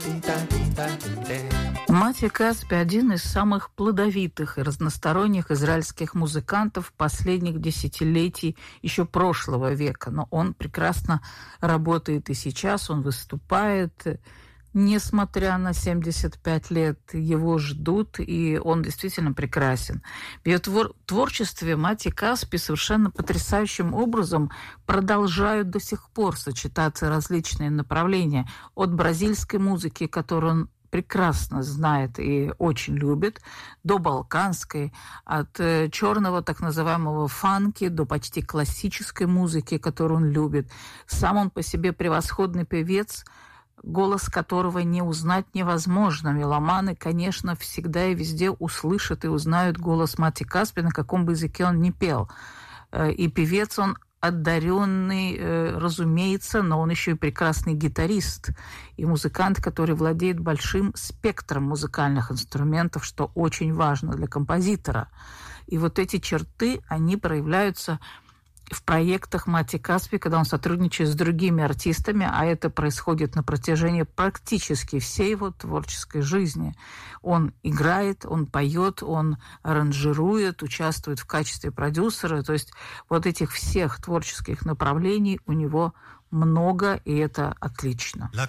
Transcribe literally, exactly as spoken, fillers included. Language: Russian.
Мати Каспи – один из самых плодовитых и разносторонних израильских музыкантов последних десятилетий еще прошлого века. Но он прекрасно работает и сейчас, он выступает. Несмотря на семьдесят пять лет, его ждут, и он действительно прекрасен. В ее твор- творчестве Мати Каспи совершенно потрясающим образом продолжают до сих пор сочетаться различные направления. От бразильской музыки, которую он прекрасно знает и очень любит, до балканской, от э, черного так называемого фанки до почти классической музыки, которую он любит. Сам он по себе превосходный певец, голос которого не узнать невозможно. Меломаны, конечно, всегда и везде услышат и узнают голос Мати Каспи, на каком бы языке он ни пел. И певец он одаренный, разумеется, но он еще и прекрасный гитарист и музыкант, который владеет большим спектром музыкальных инструментов, что очень важно для композитора. И вот эти черты, они проявляются в проектах Мати Каспи, когда он сотрудничает с другими артистами, а это происходит на протяжении практически всей его творческой жизни. Он играет, он поет, он аранжирует, участвует в качестве продюсера. То есть вот этих всех творческих направлений у него много, и это отлично. La